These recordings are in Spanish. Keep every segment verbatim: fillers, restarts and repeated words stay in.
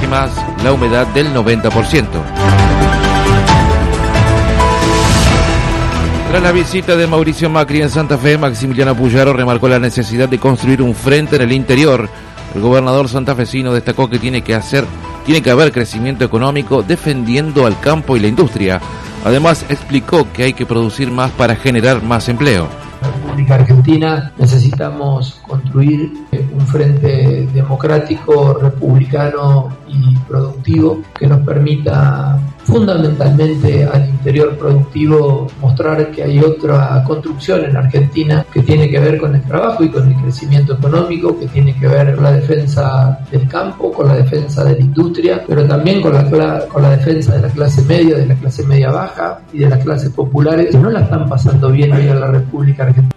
décimas, la humedad del noventa por ciento. Tras la visita de Mauricio Macri en Santa Fe, Maximiliano Puyaro remarcó la necesidad de construir un frente en el interior. El gobernador santafesino destacó que tiene que hacer, tiene que haber crecimiento económico defendiendo al campo y la industria. Además, explicó que hay que producir más para generar más empleo. La República Argentina necesitamos construir un frente democrático, republicano y productivo que nos permita fundamentalmente al interior productivo mostrar que hay otra construcción en Argentina que tiene que ver con el trabajo y con el crecimiento económico, que tiene que ver con la defensa del campo, con la defensa de la industria, pero también con la, con la defensa de la clase media, de la clase media baja y de las clases populares que no la están pasando bien hoy en la República Argentina.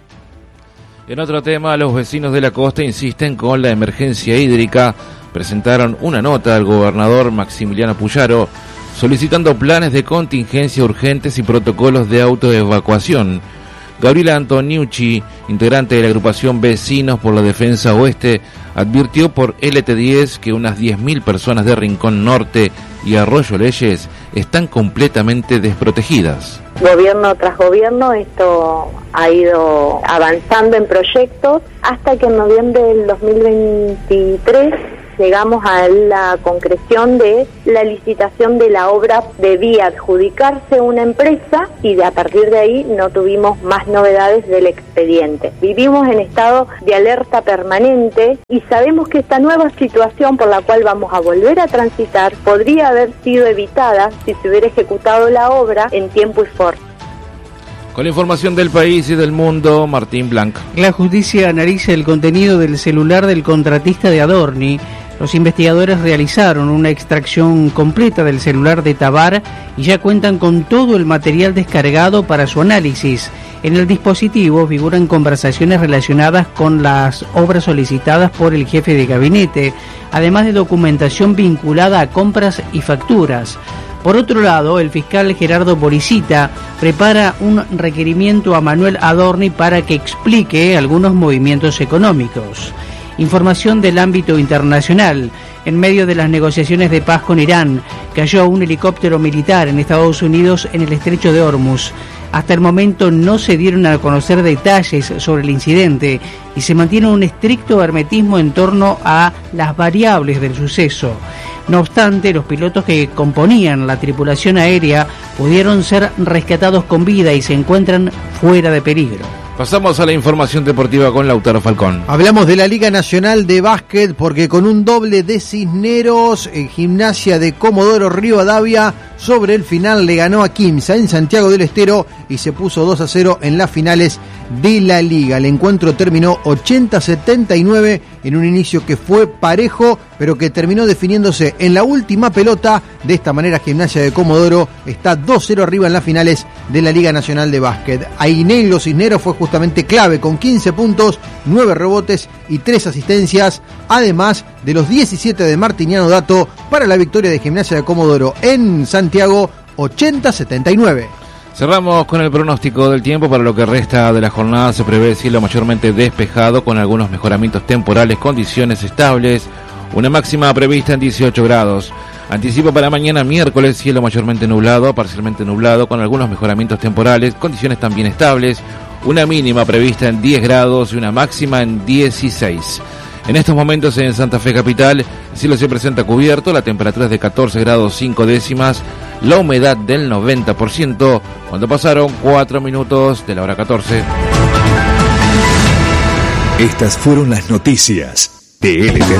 En otro tema, los vecinos de la costa insisten con la emergencia hídrica. Presentaron una nota al gobernador Maximiliano Puyaro solicitando planes de contingencia urgentes y protocolos de autoevacuación. Gabriela Antoniucci, integrante de la agrupación Vecinos por la Defensa Oeste, advirtió por L T diez que unas diez mil personas de Rincón Norte y Arroyo Leyes están completamente desprotegidas. Gobierno tras gobierno esto ha ido avanzando en proyectos hasta que en noviembre del dos mil veintitrés llegamos a la concreción de la licitación de la obra. Debía adjudicarse una empresa y de, a partir de ahí no tuvimos más novedades del expediente. Vivimos en estado de alerta permanente y sabemos que esta nueva situación por la cual vamos a volver a transitar podría haber sido evitada si se hubiera ejecutado la obra en tiempo y forma. Con la información del país y del mundo, Martín Blanc. La justicia analiza el contenido del celular del contratista de Adorni. Los investigadores realizaron una extracción completa del celular de Tabar y ya cuentan con todo el material descargado para su análisis. En el dispositivo figuran conversaciones relacionadas con las obras solicitadas por el jefe de gabinete, además de documentación vinculada a compras y facturas. Por otro lado, el fiscal Gerardo Borisita prepara un requerimiento a Manuel Adorni para que explique algunos movimientos económicos. Información del ámbito internacional. En medio de las negociaciones de paz con Irán, cayó un helicóptero militar en Estados Unidos en el estrecho de Hormuz. Hasta el momento no se dieron a conocer detalles sobre el incidente y se mantiene un estricto hermetismo en torno a las variables del suceso. No obstante, los pilotos que componían la tripulación aérea pudieron ser rescatados con vida y se encuentran fuera de peligro. Pasamos a la información deportiva con Lautaro Falcón. Hablamos de la Liga Nacional de Básquet porque con un doble de Cisneros, en Gimnasia de Comodoro Rivadavia sobre el final le ganó a Quimsa en Santiago del Estero y se puso dos a cero en las finales de la Liga. El encuentro terminó ochenta a setenta y nueve en un inicio que fue parejo, pero que terminó definiéndose en la última pelota. De esta manera, Gimnasia de Comodoro está dos cero arriba en las finales de la Liga Nacional de Básquet. Ainelo Cisneros fue justamente clave con quince puntos, nueve rebotes y tres asistencias, además de los diecisiete de Martiniano Dato para la victoria de Gimnasia de Comodoro en Santiago, ochenta a setenta y nueve. Cerramos con el pronóstico del tiempo. Para lo que resta de la jornada se prevé cielo mayormente despejado con algunos mejoramientos temporales, condiciones estables, una máxima prevista en dieciocho grados. Anticipo para mañana miércoles, cielo mayormente nublado, parcialmente nublado, con algunos mejoramientos temporales, condiciones también estables, una mínima prevista en diez grados y una máxima en dieciséis. En estos momentos en Santa Fe Capital, el cielo se presenta cubierto, la temperatura es de catorce grados cinco décimas, la humedad del noventa por ciento, cuando pasaron cuatro minutos de la hora catorce. Estas fueron las noticias de L T